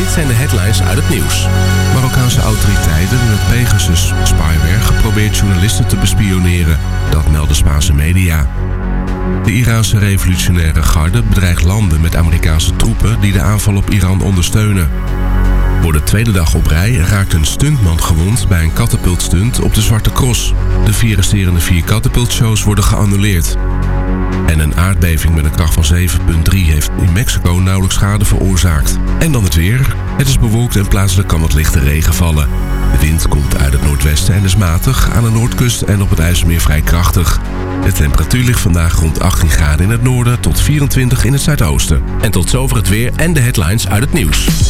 Dit zijn de headlines uit het nieuws. Marokkaanse autoriteiten hebben met Pegasus spyware geprobeerd journalisten te bespioneren. Dat melden Spaanse media. De Iraanse revolutionaire garde bedreigt landen met Amerikaanse troepen die de aanval op Iran ondersteunen. Voor de tweede dag op rij raakt een stuntman gewond bij een katapultstunt op de Zwarte Cross. De 4 resterende katapultshows worden geannuleerd. En een aardbeving met een kracht van 7,3 heeft in Mexico nauwelijks schade veroorzaakt. En dan het weer. Het is bewolkt en plaatselijk kan wat lichte regen vallen. De wind komt uit het noordwesten en is matig, aan de noordkust en op het IJsselmeer vrij krachtig. De temperatuur ligt vandaag rond 18 graden in het noorden tot 24 in het zuidoosten. En tot zover het weer en de headlines uit het nieuws.